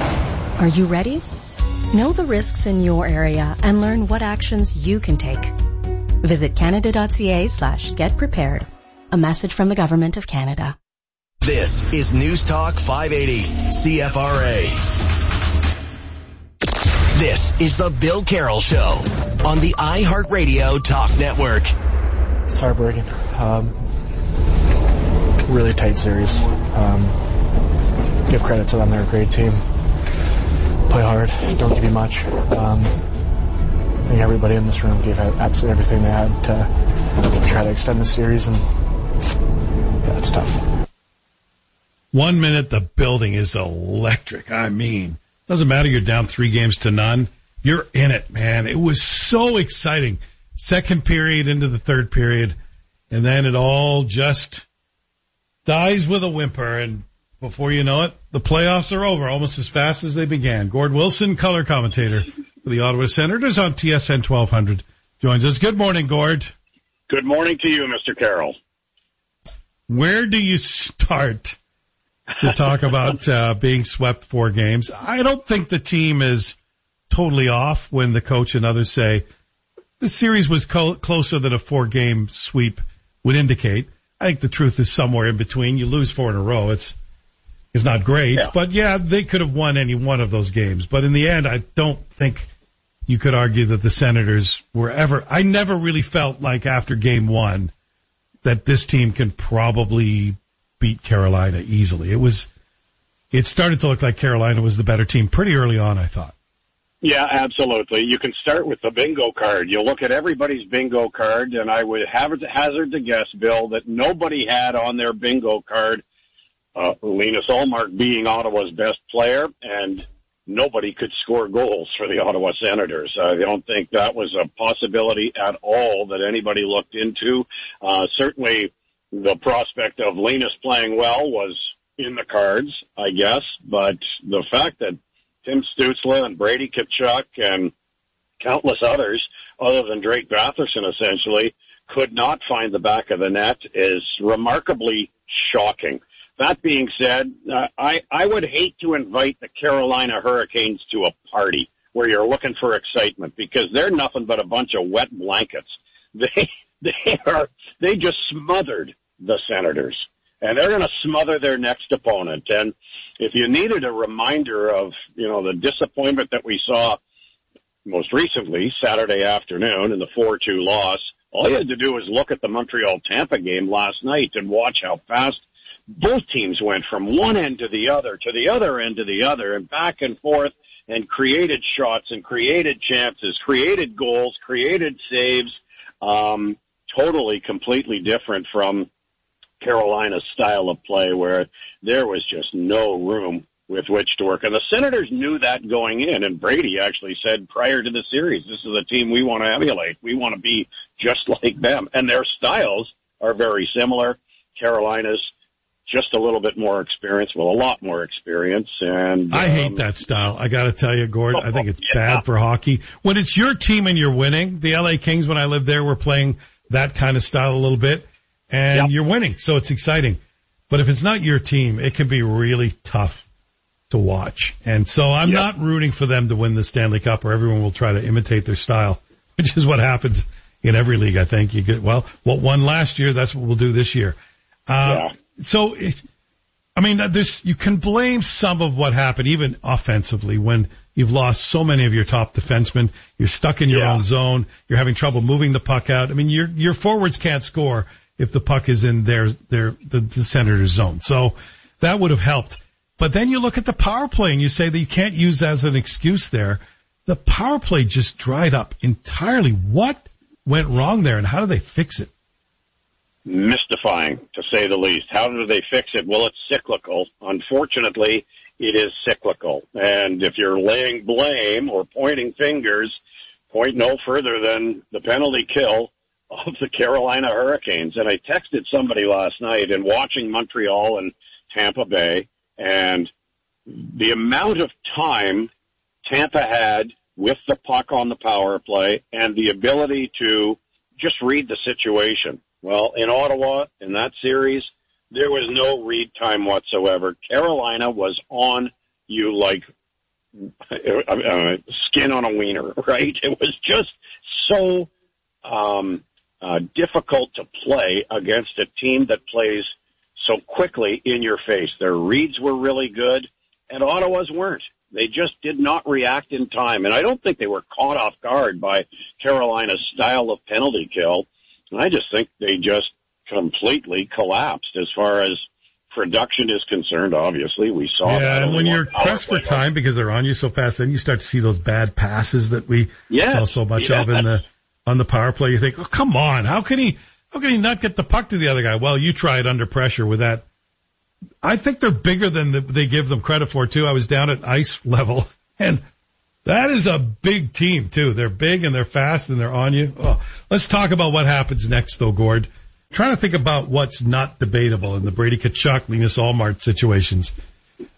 Are you ready? Know the risks in your area and learn what actions you can take. Visit canada.ca/get prepared. A message from the Government of Canada. This is News Talk 580 CFRA. This is the Bill Carroll Show on the iHeartRadio Talk Network. It's heartbreaking. Really tight series. Give credit to them. They're a great team. Play hard. Don't give you much. I think everybody in this room gave absolutely everything they had to try to extend the series, and yeah, it's tough. 1 minute, the building is electric. I mean, doesn't matter you're down 3-0. You're in it, man. It was so exciting. Second period into the third period, and then it all just dies with a whimper, and before you know it, the playoffs are over almost as fast as they began. Gord Wilson, color commentator for the Ottawa Senators on TSN 1200, joins us. Good morning, Gord. Good morning to you, Mr. Carroll. Where do you start to talk about being swept 4 games? I don't think the team is totally off when the coach and others say the series was closer than a 4-game sweep would indicate. I think the truth is somewhere in between. You lose 4 in a row. It's not great, but yeah, they could have won any one of those games. But in the end, I don't think you could argue that the Senators were ever, I never really felt like after game 1 that this team can probably beat Carolina easily. It started to look like Carolina was the better team pretty early on, I thought. Yeah, absolutely. You can start with the bingo card. You look at everybody's bingo card, and I would hazard to guess, Bill, that nobody had on their bingo card Linus Ullmark being Ottawa's best player, and nobody could score goals for the Ottawa Senators. I don't think that was a possibility at all that anybody looked into. Certainly the prospect of Linus playing well was in the cards, I guess, but the fact that Tim Stützle and Brady Tkachuk and countless others, other than Drake Batherson essentially, could not find the back of the net is remarkably shocking. That being said, I would hate to invite the Carolina Hurricanes to a party where you're looking for excitement, because they're nothing but a bunch of wet blankets. They just smothered the Senators, and they're going to smother their next opponent. And if you needed a reminder of, the disappointment that we saw most recently Saturday afternoon in the 4-2 loss, all you had to do was look at the Montreal-Tampa game last night and watch how fast both teams went from one end to the other end to the other, and back and forth, and created shots and created chances, created goals, created saves. Totally, completely different from Carolina's style of play, where there was just no room with which to work. And the Senators knew that going in, and Brady actually said prior to the series, this is a team we want to emulate. We want to be just like them. And their styles are very similar. Carolina's just a little bit more experience, a lot more experience. And I hate that style. I got to tell you, Gord, I think it's bad for hockey. When it's your team and you're winning, the LA Kings, when I lived there, were playing that kind of style a little bit, and you're winning, so it's exciting. But if it's not your team, it can be really tough to watch. And so I'm not rooting for them to win the Stanley Cup, or everyone will try to imitate their style, which is what happens in every league, I think. You get, what won last year, that's what we'll do this year. So, you can blame some of what happened, even offensively, when you've lost so many of your top defensemen. You're stuck in your own zone. You're having trouble moving the puck out. I mean, your forwards can't score if the puck is in the Senators' zone. So that would have helped. But then you look at the power play and you say that you can't use that as an excuse there. The power play just dried up entirely. What went wrong there, and how do they fix it? Mystifying, to say the least. How do they fix it? Well, it's cyclical. Unfortunately, it is cyclical. And if you're laying blame or pointing fingers, point no further than the penalty kill of the Carolina Hurricanes. And I texted somebody last night, and watching Montreal and Tampa Bay, and the amount of time Tampa had with the puck on the power play and the ability to just read the situation. Well, in Ottawa, in that series, there was no read time whatsoever. Carolina was on you like skin on a wiener, right? It was just so difficult to play against a team that plays so quickly in your face. Their reads were really good, and Ottawa's weren't. They just did not react in time. And I don't think they were caught off guard by Carolina's style of penalty kill. I just think they just completely collapsed as far as production is concerned. Obviously, we saw that. Yeah, and when you're pressed for time because they're on you so fast, then you start to see those bad passes that we saw so much of on the power play. You think, oh, come on, how can he not get the puck to the other guy? Well, you try it under pressure with that. I think they're bigger than they give them credit for, too. I was down at ice level, and that is a big team, too. They're big, and they're fast, and they're on you. Oh, let's talk about what happens next, though, Gord. I'm trying to think about what's not debatable in the Brady Tkachuk, Linus Ullmark situations.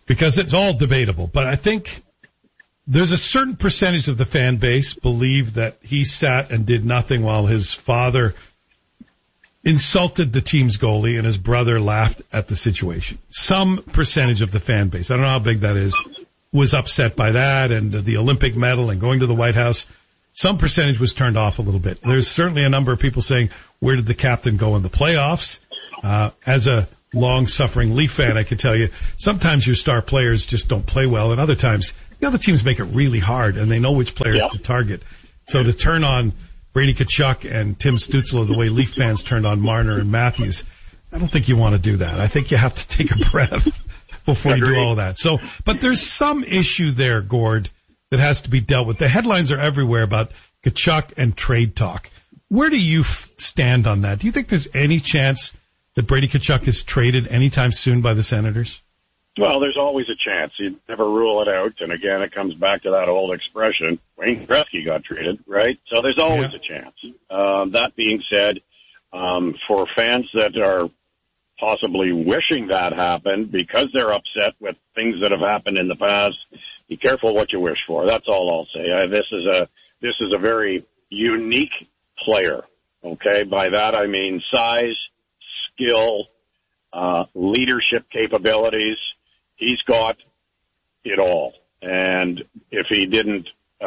because it's all debatable. But I think there's a certain percentage of the fan base believe that he sat and did nothing while his father insulted the team's goalie and his brother laughed at the situation. Some percentage of the fan base, I don't know how big that is, was upset by that and the Olympic medal and going to the White House. Some percentage was turned off a little bit. There's certainly a number of people saying, where did the captain go in the playoffs? As a long-suffering Leaf fan, I can tell you, sometimes your star players just don't play well, and other times the other teams make it really hard, and they know which players to target. So to turn on Brady Tkachuk and Tim Stützle the way Leaf fans turned on Marner and Matthews, I don't think you want to do that. I think you have to take a breath before you do all of that. So, but there's some issue there, Gord, that has to be dealt with. The headlines are everywhere about Tkachuk and trade talk. Where do you stand on that? Do you think there's any chance that Brady Tkachuk is traded anytime soon by the Senators? Well, there's always a chance. You never rule it out. And again, it comes back to that old expression, Wayne Gretzky got traded, right? So there's always a chance. That being said, for fans that are possibly wishing that happened because they're upset with things that have happened in the past, be careful what you wish for. That's all I'll say. This is a very unique player. Okay. By that I mean size, skill, leadership capabilities. He's got it all. And if he didn't,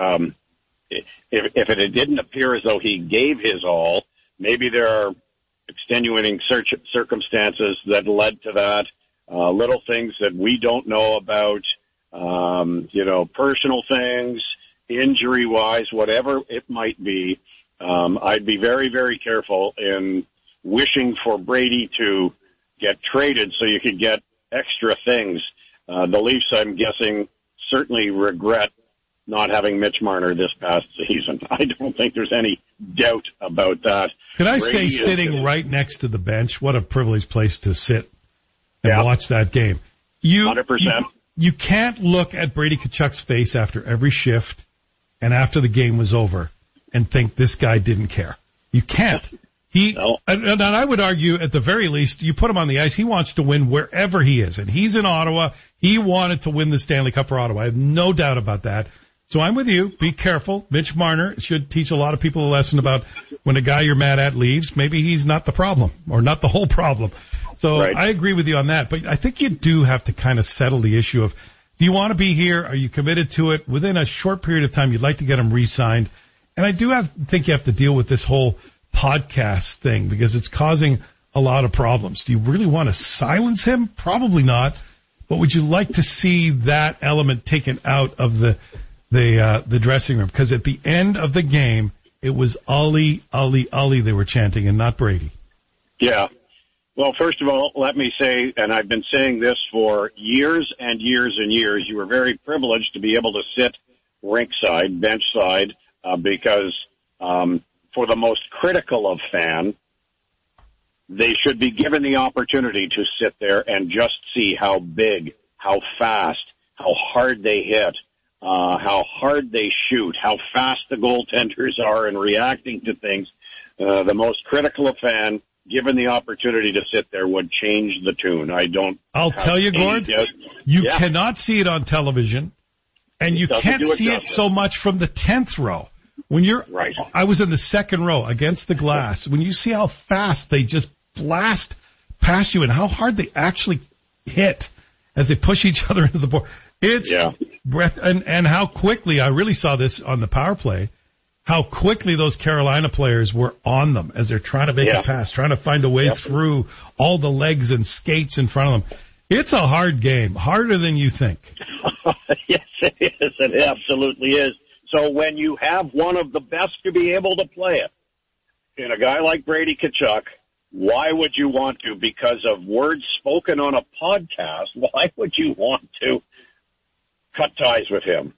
if it didn't appear as though he gave his all, maybe there are extenuating circumstances that led to that, little things that we don't know about, personal things, injury-wise, whatever it might be. I'd be very, very careful in wishing for Brady to get traded so you could get extra things. The Leafs, I'm guessing, certainly regret not having Mitch Marner this past season. I don't think there's any doubt about that. Can I say, sitting right next to the bench, what a privileged place to sit and watch that game. 100%. You can't look at Brady Tkachuk's face after every shift and after the game was over and think this guy didn't care. You can't. And I would argue, at the very least, you put him on the ice, he wants to win wherever he is. And he's in Ottawa. He wanted to win the Stanley Cup for Ottawa. I have no doubt about that. So I'm with you. Be careful. Mitch Marner should teach a lot of people a lesson about when a guy you're mad at leaves, maybe he's not the problem or not the whole problem. So I agree with you on that. But I think you do have to kind of settle the issue of, do you want to be here? Are you committed to it? Within a short period of time, you'd like to get him re-signed. And I do think you have to deal with this whole podcast thing because it's causing a lot of problems. Do you really want to silence him? Probably not. But would you like to see that element taken out of the dressing room? Because at the end of the game, it was Ali, Ali, Ali they were chanting and not Brady. Yeah. Well, first of all, let me say, and I've been saying this for years and years and years, you were very privileged to be able to sit rinkside, bench side, because for the most critical of fan, they should be given the opportunity to sit there and just see how big, how fast, how hard they hit, how hard they shoot, how fast the goaltenders are in reacting to things. The most critical of fan, given the opportunity to sit there, would change the tune. I'll tell you, Gord, you cannot see it on television, and you can't see it so much from the 10th row. When I was in the second row against the glass. When you see how fast they just blast past you and how hard they actually hit as they push each other into the board, it's breath. And how quickly, I really saw this on the power play, how quickly those Carolina players were on them as they're trying to make a pass, trying to find a way through all the legs and skates in front of them. It's a hard game, harder than you think. Yes, it is. It absolutely is. So when you have one of the best to be able to play it, in a guy like Brady Tkachuk, why would you want to? Because of words spoken on a podcast, why would you want to cut ties with him?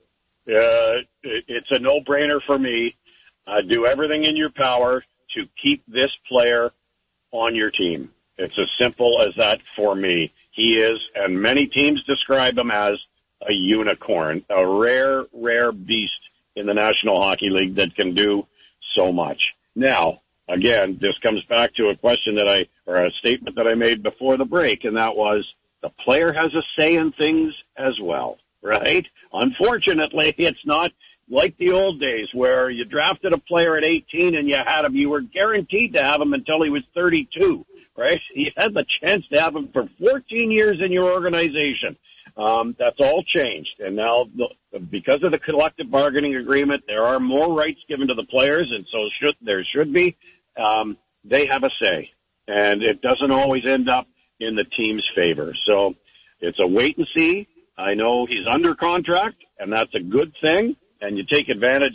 It's a no-brainer for me. Do everything in your power to keep this player on your team. It's as simple as that for me. He is, and many teams describe him as a unicorn, a rare, rare beast in the National Hockey League that can do so much. Now, again, this comes back to a question or a statement that I made before the break, and that was, the player has a say in things as well, right? Unfortunately, it's not like the old days where you drafted a player at 18 and you were guaranteed to have him until he was 32, right? You had the chance to have him for 14 years in your organization. That's all changed. And now, because of the collective bargaining agreement, there are more rights given to the players, and so there should be. They have a say, and it doesn't always end up in the team's favor. So it's a wait and see. I know he's under contract, and that's a good thing, and you take advantage